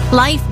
Life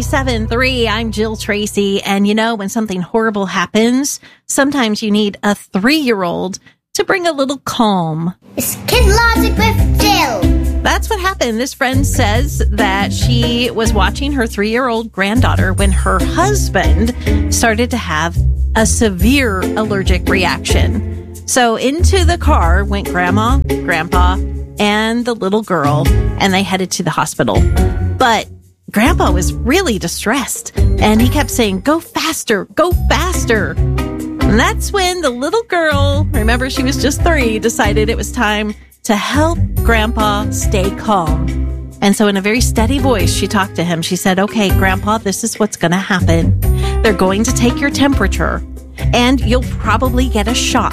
97.3, I'm Jill Tracy, and you know, when something horrible happens, sometimes you need a 3-year-old to bring a little calm. It's Kid Logic with Jill. That's what happened. This friend says that she was watching her 3-year-old granddaughter when her husband started to have a severe allergic reaction. So into the car went Grandma, Grandpa, and the little girl, and they headed to the hospital. But Grandpa was really distressed, and he kept saying, "Go faster, go faster." And that's when the little girl, remember she was just 3, decided it was time to help Grandpa stay calm. And so in a very steady voice, she talked to him. She said, "Okay, Grandpa, this is what's going to happen. They're going to take your temperature, and you'll probably get a shot."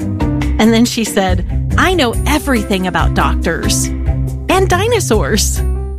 And then she said, "I know everything about doctors and dinosaurs."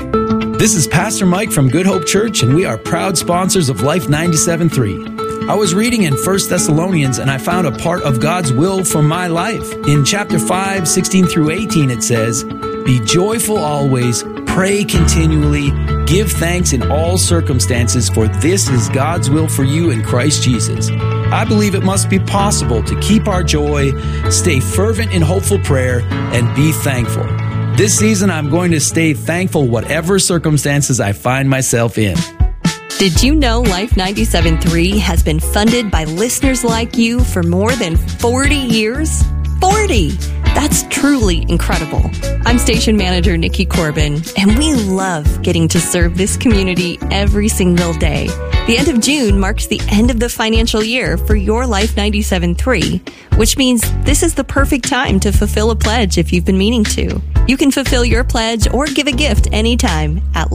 This is Pastor Mike from Good Hope Church, and we are proud sponsors of Life 97.3. I was reading in 1 Thessalonians, and I found a part of God's will for my life. In chapter 5, 16 through 18, it says, "Be joyful always, pray continually, give thanks in all circumstances, for this is God's will for you in Christ Jesus." I believe it must be possible to keep our joy, stay fervent in hopeful prayer, and be thankful. This season, I'm going to stay thankful whatever circumstances I find myself in. Did you know Life 97.3 has been funded by listeners like you for more than 40 years? 40! That's truly incredible. I'm station manager Nikki Corbin, and we love getting to serve this community every single day. The end of June marks the end of the financial year for your Life 97.3, which means this is the perfect time to fulfill a pledge if you've been meaning to. You can fulfill your pledge or give a gift anytime at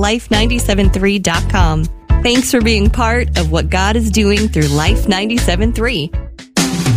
life973.com. Thanks for being part of what God is doing through Life 97.3.